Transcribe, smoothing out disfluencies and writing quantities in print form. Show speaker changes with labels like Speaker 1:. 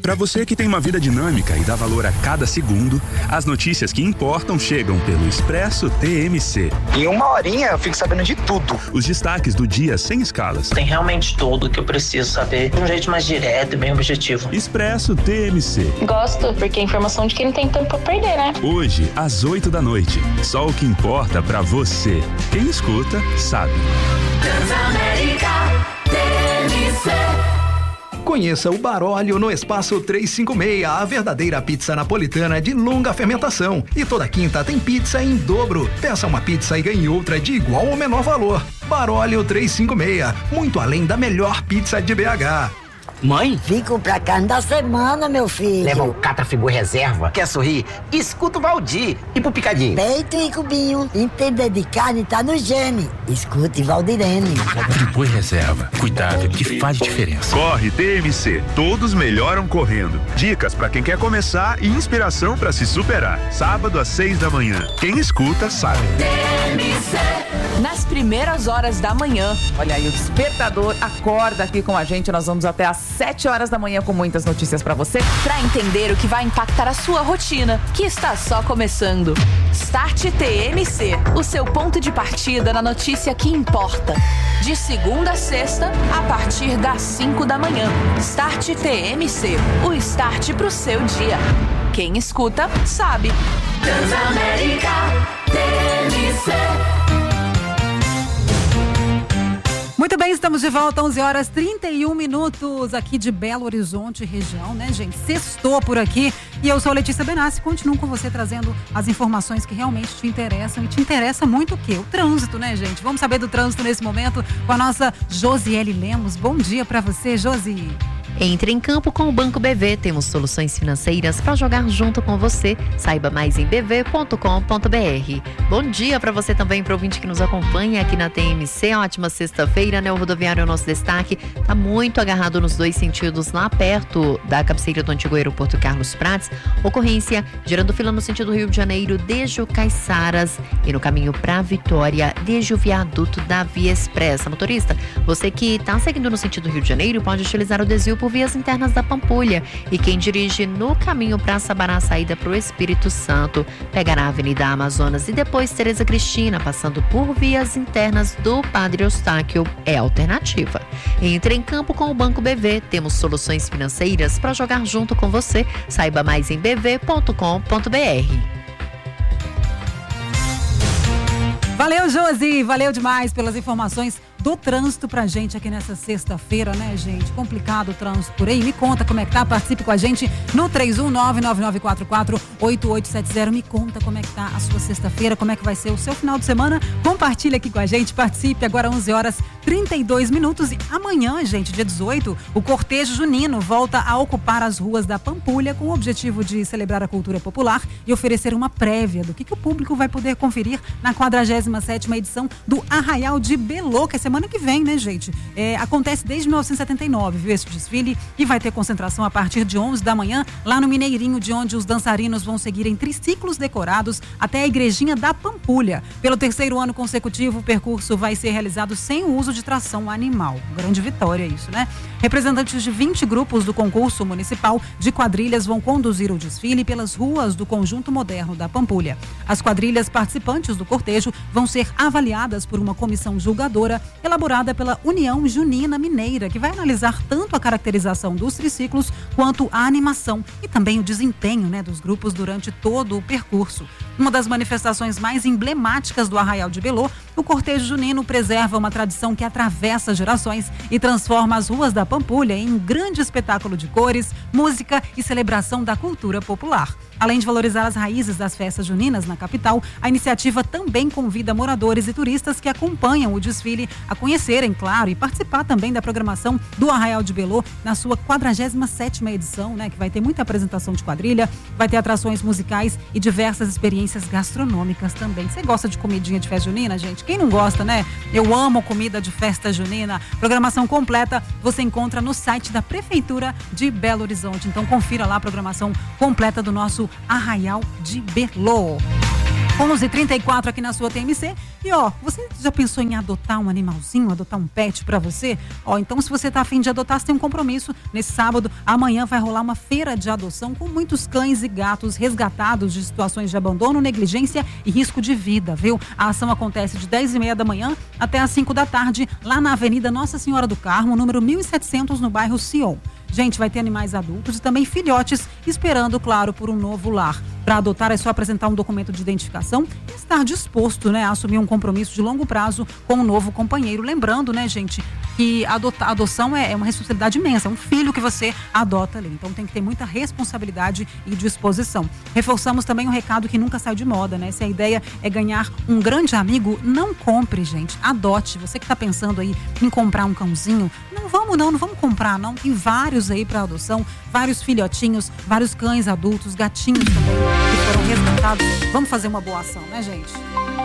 Speaker 1: Para você que tem uma vida dinâmica e dá valor a cada segundo, as notícias que importam chegam pelo Expresso TMC.
Speaker 2: Em uma horinha eu fico sabendo de tudo.
Speaker 1: Os destaques do dia sem escalas.
Speaker 3: Tem realmente tudo que eu preciso saber de um jeito mais direto e bem objetivo.
Speaker 1: Expresso TMC.
Speaker 4: Gosto, porque é informação de quem não tem tempo pra perder, né?
Speaker 1: Hoje, às 8h. Só o que importa pra você. Quem escuta, sabe.
Speaker 5: Transamérica TMC.
Speaker 6: Conheça o Baróleo no Espaço 356, a verdadeira pizza napolitana de longa fermentação. E toda quinta tem pizza em dobro. Peça uma pizza e ganhe outra de igual ou menor valor. Baróleo 356, muito além da melhor pizza de BH.
Speaker 7: Mãe?
Speaker 8: Fico pra carne da semana, meu filho.
Speaker 7: Leva o Catrafigu Reserva. Quer sorrir? Escuta o Valdir. E pro Picadinho?
Speaker 8: Peito e cubinho. Entender de carne tá no gene. Escute Valdirene.
Speaker 9: Friboi Reserva. Cuidado que faz diferença.
Speaker 1: Corre TMC. Todos melhoram correndo. Dicas pra quem quer começar e inspiração pra se superar. Sábado às 6h. Quem escuta, sabe.
Speaker 5: TMC.
Speaker 10: Nas primeiras horas da manhã. Olha aí, o despertador acorda aqui com a gente. Nós vamos até às 7h com muitas notícias pra você, pra entender o que vai impactar a sua rotina, que está só começando. Start TMC, o seu ponto de partida na notícia que importa. De segunda a sexta, a partir das 5h. Start TMC, o start pro seu dia. Quem escuta, sabe.
Speaker 5: Transamérica TMC.
Speaker 11: Muito bem, estamos de volta, 11h31 aqui de Belo Horizonte, região, né, gente? Sextou por aqui e eu sou Letícia Benassi, continuo com você trazendo as informações que realmente te interessam e te interessa muito o quê? O trânsito, né, gente? Vamos saber do trânsito nesse momento com a nossa Josiele Lemos. Bom dia pra você, Josi.
Speaker 12: Entre em campo com o Banco BV. Temos soluções financeiras para jogar junto com você. Saiba mais em bv.com.br. Bom dia para você também, para o ouvinte que nos acompanha aqui na TMC. Ótima sexta-feira, né? O rodoviário é o nosso destaque. Tá muito agarrado nos dois sentidos, lá perto da cabeceira do antigo aeroporto Carlos Prates. Ocorrência gerando fila no sentido Rio de Janeiro, desde o Caiçaras e no caminho para Vitória, desde o viaduto da Via Expressa. Motorista, você que está seguindo no sentido Rio de Janeiro pode utilizar o desvio por vias internas da Pampulha. E quem dirige no caminho para Sabará, saída para o Espírito Santo, pegará a Avenida Amazonas e depois Tereza Cristina, passando por vias internas do Padre Eustáquio, é alternativa. Entre em campo com o Banco BV. Temos soluções financeiras para jogar junto com você. Saiba mais em bv.com.br.
Speaker 11: Valeu, Josi, valeu demais pelas informações do trânsito pra gente aqui nessa sexta-feira, né, gente? Complicado o trânsito por aí. Me conta como é que tá, participe com a gente no 31999448870. Me conta como é que tá a sua sexta-feira, como é que vai ser o seu final de semana. Compartilha aqui com a gente, participe agora 11h32. E amanhã, gente, dia 18, o cortejo junino volta a ocupar as ruas da Pampulha com o objetivo de celebrar a cultura popular e oferecer uma prévia do que o público vai poder conferir na 47ª edição do Arraial de Belô, que é semana que vem, né, gente? Acontece desde 1979, viu, esse desfile, e vai ter concentração a partir de 11h lá no Mineirinho, de onde os dançarinos vão seguir em triciclos decorados até a igrejinha da Pampulha. Pelo terceiro ano consecutivo, o percurso vai ser realizado sem o uso de tração animal. Grande vitória isso, né? Representantes de 20 grupos do concurso municipal de quadrilhas vão conduzir o desfile pelas ruas do Conjunto Moderno da Pampulha. As quadrilhas participantes do cortejo vão ser avaliadas por uma comissão julgadora elaborada pela União Junina Mineira, que vai analisar tanto a caracterização dos triciclos quanto a animação e também o desempenho, né, dos grupos durante todo o percurso. Uma das manifestações mais emblemáticas do Arraial de Belô, o cortejo junino preserva uma tradição que atravessa gerações e transforma as ruas da Pampulha em um grande espetáculo de cores, música e celebração da cultura popular. Além de valorizar as raízes das festas juninas na capital, a iniciativa também convida moradores e turistas que acompanham o desfile a conhecerem, claro, e participar também da programação do Arraial de Belô na sua 47ª edição, né, que vai ter muita apresentação de quadrilha, vai ter atrações musicais e diversas experiências gastronômicas também. Você gosta de comidinha de festa junina, gente? Quem não gosta, né? Eu amo comida de festa junina. Programação completa você encontra no site da Prefeitura de Belo Horizonte. Então confira lá a programação completa do nosso Arraial de Belô. 11h34 aqui na sua TMC. E ó, você já pensou em adotar um animalzinho, adotar um pet pra você? Ó, então se você tá a fim de adotar, você tem um compromisso. Nesse sábado, amanhã vai rolar uma feira de adoção com muitos cães e gatos resgatados de situações de abandono, negligência e risco de vida, viu? A ação acontece de 10h30 da manhã até às 5 da tarde, lá na Avenida Nossa Senhora do Carmo, número 1700, no bairro Sion. Gente, vai ter animais adultos e também filhotes esperando, claro, por um novo lar. Para adotar é só apresentar um documento de identificação e estar disposto, né, a assumir um compromisso de longo prazo com um novo companheiro. Lembrando, né, gente, que a adoção é uma responsabilidade imensa, é um filho que você adota ali. Então tem que ter muita responsabilidade e disposição. Reforçamos também um recado que nunca sai de moda, né? Se a ideia é ganhar um grande amigo, não compre, gente. Adote. Você que está pensando aí em comprar um cãozinho, não vamos comprar, não. Tem vários aí para adoção, vários filhotinhos, vários cães adultos, gatinhos também que foram resgatados. Vamos fazer uma boa ação, né, gente?